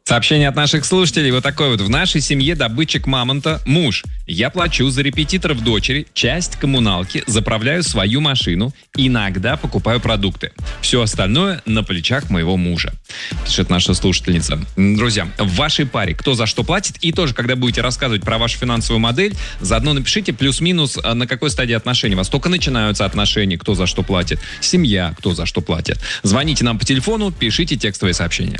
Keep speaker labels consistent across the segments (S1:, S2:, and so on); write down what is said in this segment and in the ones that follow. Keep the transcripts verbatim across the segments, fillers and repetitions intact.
S1: Сообщение от наших слушателей вот такое вот. В нашей семье добытчик мамонта муж. Я плачу за репетиторов дочери, часть коммуналки, заправляю свою машину, иногда покупаю продукты. Все остальное на плечах моего мужа. Пишет наша слушательница. Друзья, в вашей паре кто за что платит? И тоже, когда будете рассказывать про вашу финансовую модель, заодно напишите плюс-минус, на какой стадии отношений у вас. Только начинаются отношения, кто за что платит. Семья, кто за что платит. Звоните нам по телефону, пишите текстовые сообщения.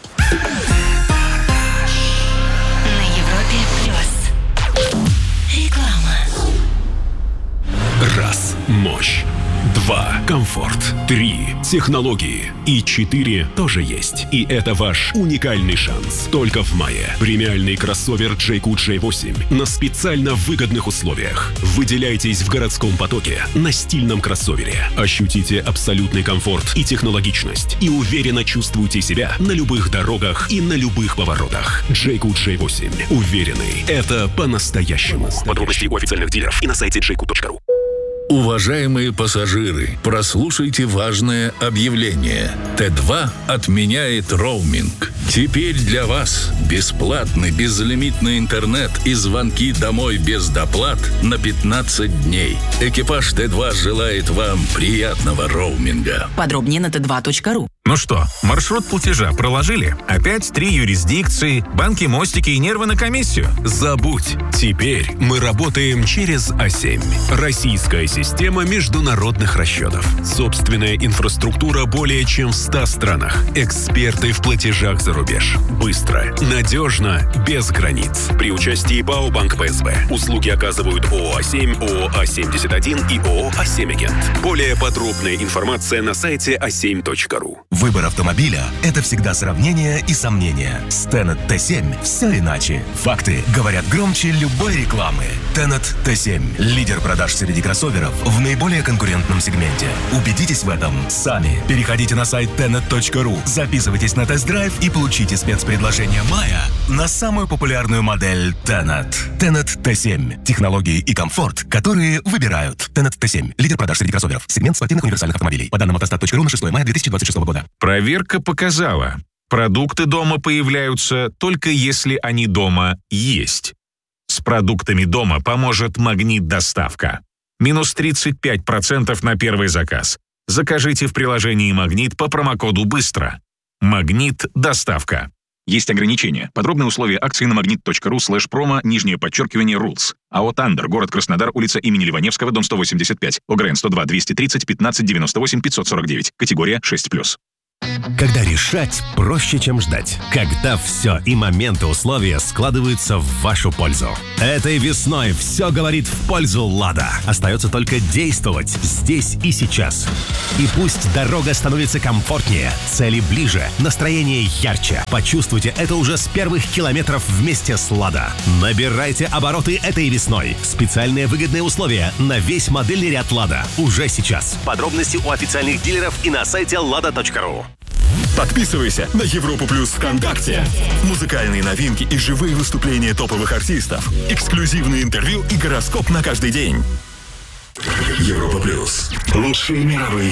S2: Раз. Мощь. Два. Комфорт. Три. Технологии. И четыре тоже есть. И это ваш уникальный шанс. Только в мае. Премиальный кроссовер Джейку джей восемь на специально выгодных условиях. Выделяйтесь в городском потоке на стильном кроссовере. Ощутите абсолютный комфорт и технологичность. И уверенно чувствуйте себя на любых дорогах и на любых поворотах. Джейку джей восемь. Уверенный. Это по-настоящему. Подробности у официальных дилеров и на сайте джейку точка ру.
S3: Уважаемые пассажиры, прослушайте важное объявление. Тэ два отменяет роуминг. Теперь для вас бесплатный безлимитный интернет и звонки домой без доплат на пятнадцать дней. Экипаж Тэ два желает вам приятного роуминга.
S4: Подробнее на тэ два точка ру.
S5: Ну что, маршрут платежа проложили? Опять три юрисдикции, банки, мостики и нервы на комиссию?
S2: Забудь. Теперь мы работаем через А семь. Российская система международных расчетов. Собственная инфраструктура более чем в ста странах. Эксперты в платежах за рубеж. Быстро, надежно, без границ. При участии ПАО «Банк Пэ Эс Бэ». Услуги оказывают ООО «А семь», ООО «А семьдесят один» и ООО «А семь Агент». Более подробная информация на сайте а семь точка ру.
S6: Выбор автомобиля – это всегда сравнение и сомнения. С Tenet Тэ семь все иначе. Факты говорят громче любой рекламы. Tenet Тэ семь – лидер продаж среди кроссоверов в наиболее конкурентном сегменте. Убедитесь в этом сами. Переходите на сайт тенет точка ру, записывайтесь на тест-драйв и получите спецпредложение мая на самую популярную модель Tenet. Tenet Тэ семь – технологии и комфорт, которые выбирают. Tenet Тэ семь – лидер продаж среди кроссоверов. Сегмент спортивных универсальных автомобилей. По данным автостат точка ру на шестое мая две тысячи двадцать шестого года.
S5: Проверка показала, продукты дома появляются только если они дома есть. С продуктами дома поможет «Магнит-доставка». Минус тридцать пять процентов на первый заказ. Закажите в приложении «Магнит» по промокоду «Быстро». «Магнит-доставка». Есть ограничения. Подробные условия акции на магнит точка ру слэш промо, нижнее подчеркивание, рулс. АО «Тандер», город Краснодар, улица имени Ливаневского, дом сто восемьдесят пять, ОГРН сто два двести тридцать пятнадцать девяносто восемь пятьсот сорок девять, категория шесть плюс.
S7: Когда решать проще, чем ждать. Когда все и моменты условия складываются в вашу пользу. Этой весной все говорит в пользу «Лада». Остается только действовать здесь и сейчас. И пусть дорога становится комфортнее, цели ближе, настроение ярче. Почувствуйте это уже с первых километров вместе с «Лада». Набирайте обороты этой весной. Специальные выгодные условия на весь модельный ряд «Лада» уже сейчас. Подробности у официальных дилеров и на сайте лада точка ру.
S8: Подписывайся на Европу Плюс ВКонтакте. Музыкальные новинки и живые выступления топовых артистов. Эксклюзивные интервью и гороскоп на каждый день. Европа Плюс. Лучшие мировые